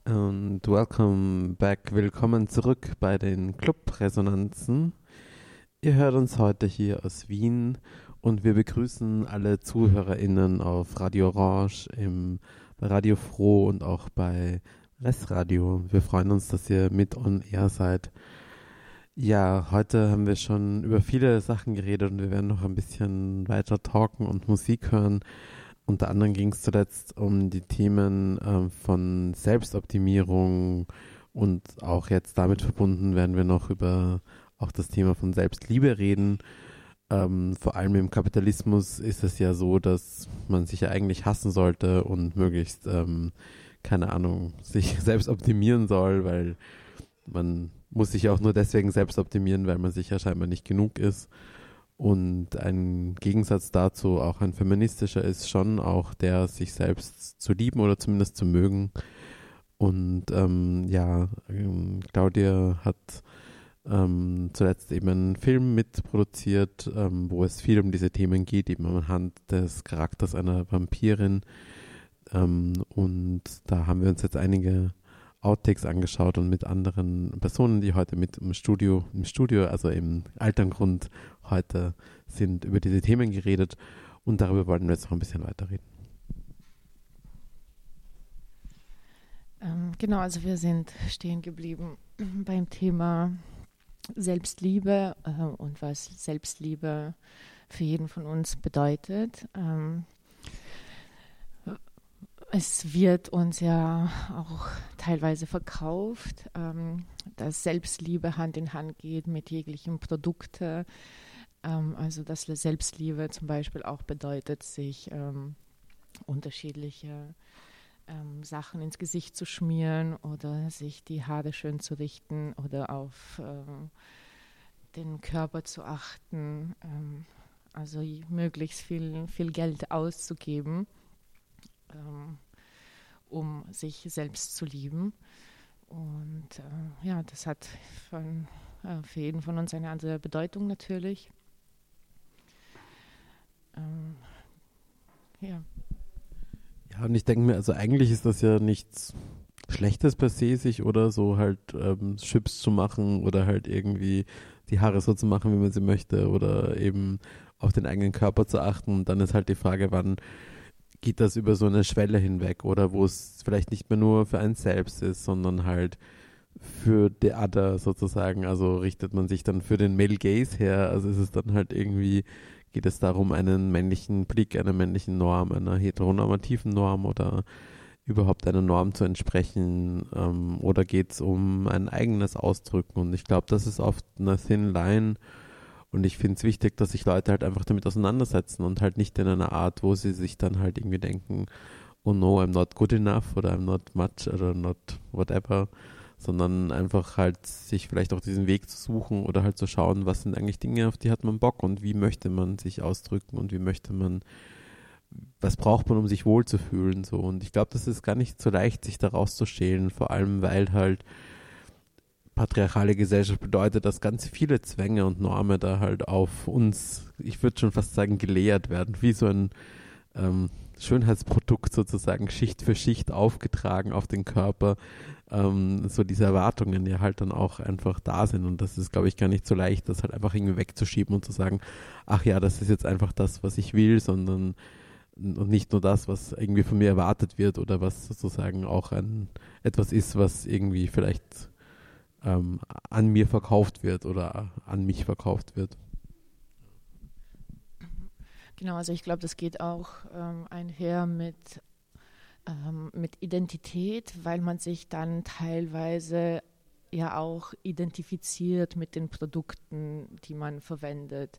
Und welcome back, willkommen zurück bei den Clubresonanzen. Ihr hört uns heute hier aus Wien und wir begrüßen alle ZuhörerInnen auf Radio Orange, bei Radio Froh und auch bei Resradio. Wir freuen uns, dass ihr mit on air seid. Ja, heute haben wir schon über viele Sachen geredet und wir werden noch ein bisschen weiter talken und Musik hören. Unter anderem ging es zuletzt um die Themen von Selbstoptimierung und auch jetzt damit verbunden werden wir noch über auch das Thema von Selbstliebe reden. Vor allem im Kapitalismus ist es ja so, dass man sich ja eigentlich hassen sollte und möglichst, keine Ahnung, sich selbst optimieren soll, weil man muss sich auch nur deswegen selbst optimieren, weil man sich ja scheinbar nicht genug ist. Und ein Gegensatz dazu, auch ein feministischer, ist schon auch der, sich selbst zu lieben oder zumindest zu mögen. Und Claudia hat zuletzt eben einen Film mitproduziert, wo es viel um diese Themen geht, eben anhand des Charakters einer Vampirin. Und da haben wir uns jetzt einige Outtakes angeschaut und mit anderen Personen, die heute mit im Studio, also im Alterngrund heute sind, über diese Themen geredet und darüber wollten wir jetzt noch ein bisschen weiterreden. Genau, also wir sind stehen geblieben beim Thema Selbstliebe und was Selbstliebe für jeden von uns bedeutet. Es wird uns ja auch teilweise verkauft, dass Selbstliebe Hand in Hand geht mit jeglichen Produkten. Also dass Selbstliebe zum Beispiel auch bedeutet, sich unterschiedliche Sachen ins Gesicht zu schmieren oder sich die Haare schön zu richten oder auf den Körper zu achten. Also möglichst viel Geld auszugeben, um sich selbst zu lieben. Und das hat für jeden von uns eine andere Bedeutung natürlich. Ja, und ich denke mir, also eigentlich ist das ja nichts Schlechtes per se, sich oder so halt Chips zu machen oder halt irgendwie die Haare so zu machen, wie man sie möchte oder eben auf den eigenen Körper zu achten. Und dann ist halt die Frage, wann geht das über so eine Schwelle hinweg oder wo es vielleicht nicht mehr nur für einen selbst ist, sondern halt für the other sozusagen. Also richtet man sich dann für den Male Gaze her. Also ist es dann halt irgendwie, geht es darum, einen männlichen Blick, einer männlichen Norm, einer heteronormativen Norm oder überhaupt einer Norm zu entsprechen, oder geht es um ein eigenes Ausdrücken? Und ich glaube, das ist oft eine thin line und ich finde es wichtig, dass sich Leute halt einfach damit auseinandersetzen und halt nicht in einer Art, wo sie sich dann halt irgendwie denken, oh no, I'm not good enough oder I'm not much oder not whatever, sondern einfach halt sich vielleicht auch diesen Weg zu suchen oder halt zu schauen, was sind eigentlich Dinge, auf die hat man Bock und wie möchte man sich ausdrücken und wie möchte man, was braucht man, um sich wohlzufühlen, so. Und ich glaube, das ist gar nicht so leicht, sich da rauszustehlen, vor allem, weil halt patriarchale Gesellschaft bedeutet, dass ganz viele Zwänge und Normen da halt auf uns, ich würde schon fast sagen, gelehrt werden, wie so ein Schönheitsprodukt sozusagen Schicht für Schicht aufgetragen auf den Körper, so diese Erwartungen ja halt dann auch einfach da sind und das ist, glaube ich, gar nicht so leicht, das halt einfach irgendwie wegzuschieben und zu sagen, ach ja, das ist jetzt einfach das, was ich will, sondern und nicht nur das, was irgendwie von mir erwartet wird oder was sozusagen auch etwas ist, was irgendwie vielleicht an mir verkauft wird oder an mich verkauft wird. Genau, also ich glaube, das geht auch einher mit Identität, weil man sich dann teilweise ja auch identifiziert mit den Produkten, die man verwendet.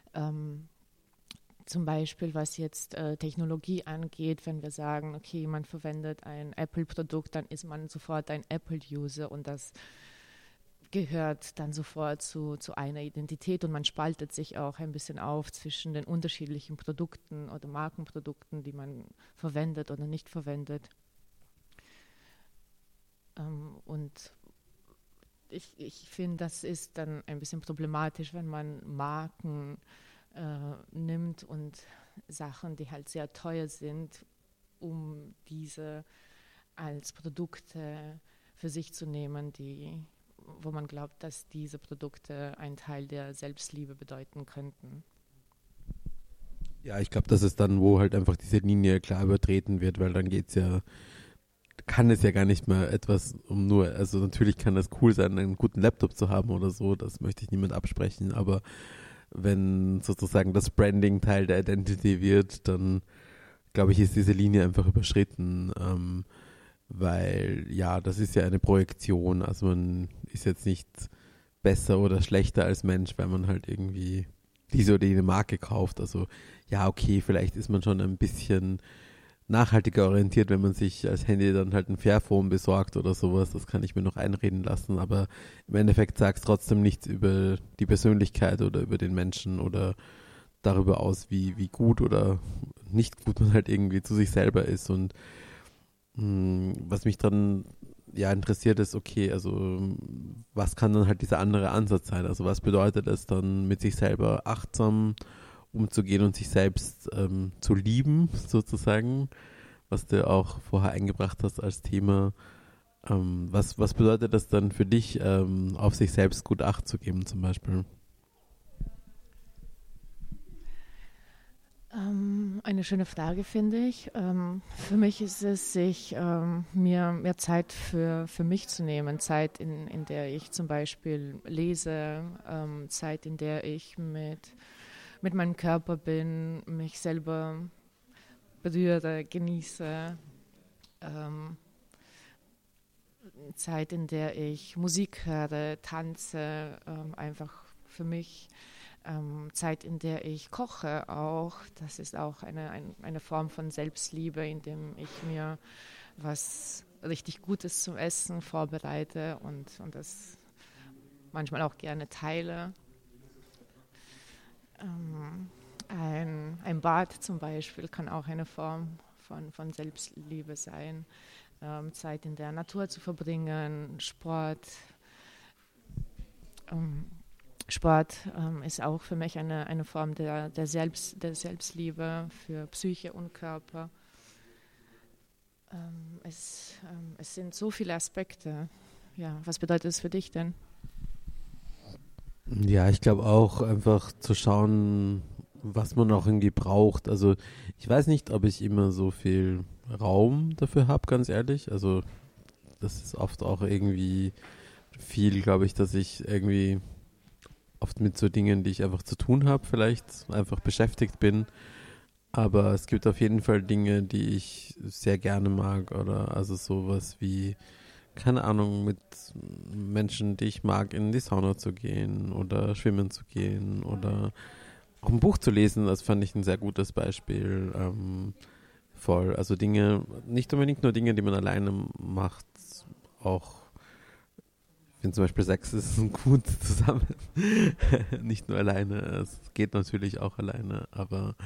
Zum Beispiel, was jetzt Technologie angeht, wenn wir sagen, okay, man verwendet ein Apple-Produkt, dann ist man sofort ein Apple-User und das gehört dann sofort zu einer Identität und man spaltet sich auch ein bisschen auf zwischen den unterschiedlichen Produkten oder Markenprodukten, die man verwendet oder nicht verwendet. Und ich finde, das ist dann ein bisschen problematisch, wenn man Marken nimmt und Sachen, die halt sehr teuer sind, um diese als Produkte für sich zu nehmen, wo man glaubt, dass diese Produkte einen Teil der Selbstliebe bedeuten könnten. Ja, ich glaube, das ist dann, wo halt einfach diese Linie klar übertreten wird, weil dann kann es ja gar nicht mehr etwas also natürlich kann das cool sein, einen guten Laptop zu haben oder so, das möchte ich niemand absprechen, aber wenn sozusagen das Branding Teil der Identity wird, dann glaube ich, ist diese Linie einfach überschritten, weil ja, das ist ja eine Projektion, also man ist jetzt nicht besser oder schlechter als Mensch, weil man halt irgendwie diese oder jene Marke kauft, also ja, okay, vielleicht ist man schon ein bisschen nachhaltiger orientiert, wenn man sich als Handy dann halt ein Fairphone besorgt oder sowas, das kann ich mir noch einreden lassen, aber im Endeffekt sagt es trotzdem nichts über die Persönlichkeit oder über den Menschen oder darüber aus, wie gut oder nicht gut man halt irgendwie zu sich selber ist und was mich dann ja interessiert ist, okay, also was kann dann halt dieser andere Ansatz sein, also was bedeutet es dann mit sich selber achtsam umzugehen und sich selbst zu lieben, sozusagen, was du auch vorher eingebracht hast als Thema. Was bedeutet das dann für dich, auf sich selbst gut Acht zu geben, zum Beispiel? Eine schöne Frage, finde ich. Für mich ist es, sich mir mehr Zeit für mich zu nehmen. Zeit, in der ich zum Beispiel lese, Zeit, in der ich mit meinem Körper bin, mich selber berühre, genieße. Zeit, in der ich Musik höre, tanze, einfach für mich. Zeit, in der ich koche auch. Das ist auch eine Form von Selbstliebe, in dem ich mir was richtig Gutes zum Essen vorbereite und das manchmal auch gerne teile. Ein Bad zum Beispiel kann auch eine Form von Selbstliebe sein. Zeit in der Natur zu verbringen, Sport. Sport ist auch für mich eine Form der Selbstliebe für Psyche und Körper. Es sind so viele Aspekte. Ja, was bedeutet es für dich denn? Ja, ich glaube auch einfach zu schauen, was man auch irgendwie braucht. Also ich weiß nicht, ob ich immer so viel Raum dafür habe, ganz ehrlich. Also das ist oft auch irgendwie viel, glaube ich, dass ich irgendwie oft mit so Dingen, die ich einfach zu tun habe, vielleicht einfach beschäftigt bin. Aber es gibt auf jeden Fall Dinge, die ich sehr gerne mag oder also sowas wie, keine Ahnung, mit Menschen, die ich mag, in die Sauna zu gehen oder schwimmen zu gehen oder auch ein Buch zu lesen, das fand ich ein sehr gutes Beispiel. Voll, also Dinge, nicht unbedingt nur Dinge, die man alleine macht, auch ich finde zum Beispiel Sex ist gut zusammen, nicht nur alleine, es geht natürlich auch alleine, aber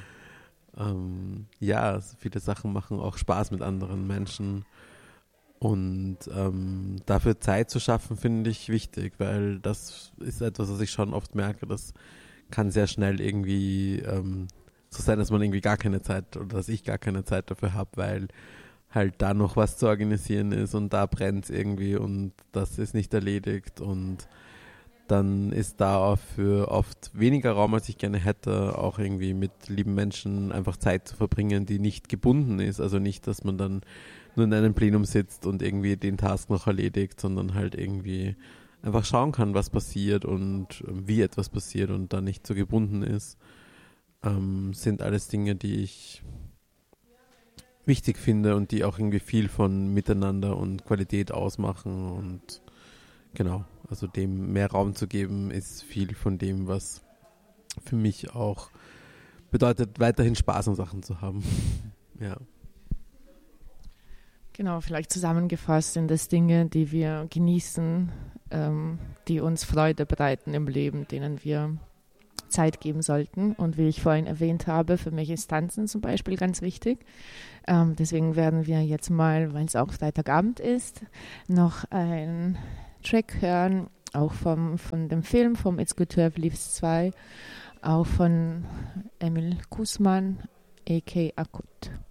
ja, viele Sachen machen auch Spaß mit anderen Menschen und dafür Zeit zu schaffen, finde ich wichtig, weil das ist etwas, was ich schon oft merke, das kann sehr schnell irgendwie so sein, dass man irgendwie gar keine Zeit oder dass ich gar keine Zeit dafür habe, weil halt da noch was zu organisieren ist und da brennt es irgendwie und das ist nicht erledigt und dann ist da auch für oft weniger Raum, als ich gerne hätte, auch irgendwie mit lieben Menschen einfach Zeit zu verbringen, die nicht gebunden ist. Also nicht, dass man dann nur in einem Plenum sitzt und irgendwie den Task noch erledigt, sondern halt irgendwie einfach schauen kann, was passiert und wie etwas passiert und da nicht so gebunden ist. Sind alles Dinge, die ich wichtig finde und die auch irgendwie viel von Miteinander und Qualität ausmachen und genau, also dem mehr Raum zu geben, ist viel von dem, was für mich auch bedeutet, weiterhin Spaß an Sachen zu haben. Ja. Genau, vielleicht zusammengefasst sind das Dinge, die wir genießen, die uns Freude bereiten im Leben, denen wir Zeit geben sollten. Und wie ich vorhin erwähnt habe, für mich ist Tanzen zum Beispiel ganz wichtig. Deswegen werden wir jetzt mal, weil es auch Freitagabend ist, noch ein Track hören, auch von dem Film, vom It's Good to Have Leaves 2, auch von Emil Kussmann, a.k.a. Akut.